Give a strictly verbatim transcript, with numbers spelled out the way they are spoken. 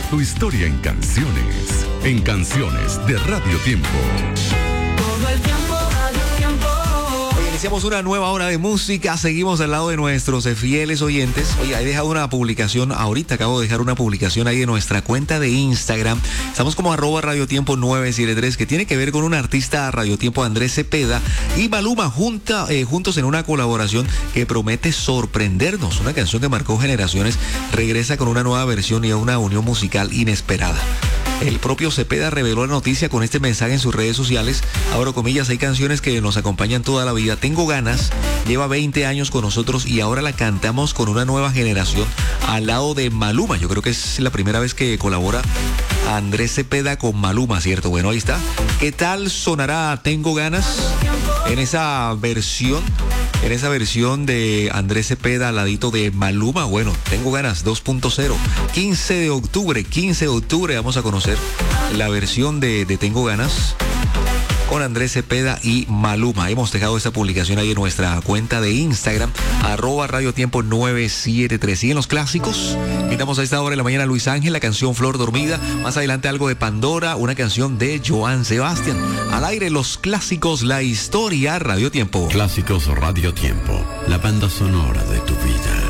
Tu historia en canciones. En Canciones de Radio Tiempo. Todo el tiempo, Radio Tiempo. Hoy iniciamos una nueva hora de música. Seguimos al lado de nuestros fieles oyentes. Oye, he dejado una publicación. Ahorita acabo de dejar una publicación ahí en nuestra cuenta de Instagram. Estamos como arroba Radio Tiempo nueve siete tres, que tiene que ver con un artista Radio Tiempo, Andrés Cepeda, y Maluma junta, eh, juntos en una colaboración que promete sorprendernos. Una canción que marcó generaciones regresa con una nueva versión y a una unión musical inesperada. El propio Cepeda reveló la noticia con este mensaje en sus redes sociales. Abro comillas, hay canciones que nos acompañan toda la vida. Tengo ganas, lleva veinte años con nosotros y ahora la cantamos con una nueva generación al lado de Maluma. Yo creo que es la primera vez que colabora Andrés Cepeda con Maluma, ¿cierto? Bueno, ahí está. ¿Qué tal sonará Tengo Ganas en esa versión? En esa versión de Andrés Cepeda al ladito de Maluma. Bueno, Tengo Ganas dos punto cero. quince de octubre, quince de octubre vamos a conocer la versión de, de Tengo Ganas con Andrés Cepeda y Maluma. Hemos dejado esta publicación ahí en nuestra cuenta de Instagram, arroba Radio Tiempo nueve siete tres. Y en los clásicos, invitamos a esta hora de la mañana a Luis Ángel, la canción Flor Dormida. Más adelante algo de Pandora, una canción de Joan Sebastián. Al aire los clásicos, la historia, Radio Tiempo. Clásicos Radio Tiempo. La banda sonora de tu vida.